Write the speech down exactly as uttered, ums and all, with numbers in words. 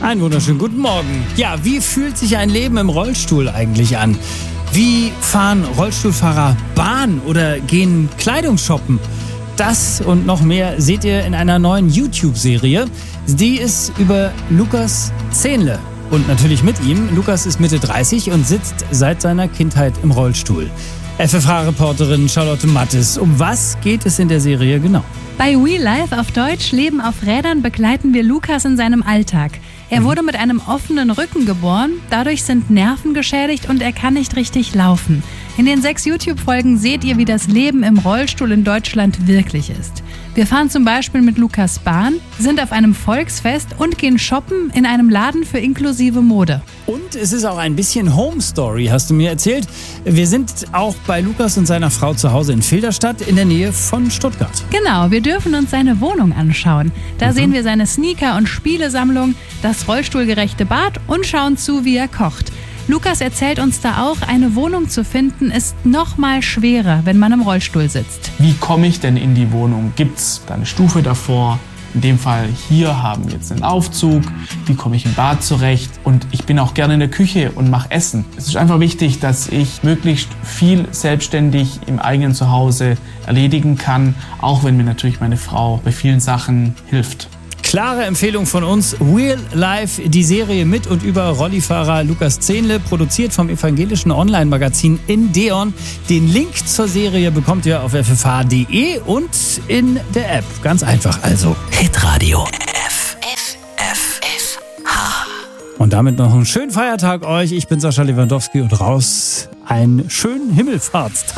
Einen wunderschönen guten Morgen. Ja, wie fühlt sich ein Leben im Rollstuhl eigentlich an? Wie fahren Rollstuhlfahrer Bahn oder gehen Kleidungsshoppen? Das und noch mehr seht ihr in einer neuen YouTube-Serie. Die ist über Lukas Zehnle. Und natürlich mit ihm. Lukas ist Mitte dreißig und sitzt seit seiner Kindheit im Rollstuhl. F F H-Reporterin Charlotte Mattes. Um was geht es in der Serie genau? Bei We Life auf Deutsch Leben auf Rädern begleiten wir Lukas in seinem Alltag. Er wurde mit einem offenen Rücken geboren, dadurch sind Nerven geschädigt und er kann nicht richtig laufen. In den sechs YouTube-Folgen seht ihr, wie das Leben im Rollstuhl in Deutschland wirklich ist. Wir fahren zum Beispiel mit Lukas Bahn, sind auf einem Volksfest und gehen shoppen in einem Laden für inklusive Mode. Und es ist auch ein bisschen Home Story, hast du mir erzählt. Wir sind auch bei Lukas und seiner Frau zu Hause in Filderstadt in der Nähe von Stuttgart. Genau, wir dürfen uns seine Wohnung anschauen. Da mhm. sehen wir seine Sneaker- und Spielesammlung, das rollstuhlgerechte Bad und schauen zu, wie er kocht. Lukas erzählt uns da auch, eine Wohnung zu finden ist noch mal schwerer, wenn man im Rollstuhl sitzt. Wie komme ich denn in die Wohnung? Gibt es da eine Stufe davor? In dem Fall hier haben wir jetzt einen Aufzug. Wie komme ich im Bad zurecht? Und ich bin auch gerne in der Küche und mache Essen. Es ist einfach wichtig, dass ich möglichst viel selbstständig im eigenen Zuhause erledigen kann, auch wenn mir natürlich meine Frau bei vielen Sachen hilft. Klare Empfehlung von uns, Real Life, die Serie mit und über Rollifahrer Lukas Zehnle, produziert vom evangelischen Online-Magazin Indeon. Den Link zur Serie bekommt ihr auf f f h punkt d e und in der App. Ganz einfach also. Hitradio F F F F H. Und damit noch einen schönen Feiertag euch. Ich bin Sascha Lewandowski und raus. Einen schönen Himmelfahrtstag.